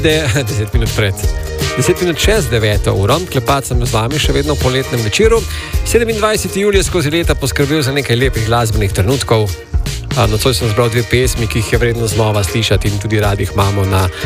10 minut pred. 10 minut čez 9. uro, klepat sem z vami še vedno v poletnem večeru. 27. julij je skozi leta poskrbel za nekaj lepih glasbenih trenutkov. Nocoj sem zbral 2 pesmi, ki jih je vredno znova slišati in tudi radi jih imamo na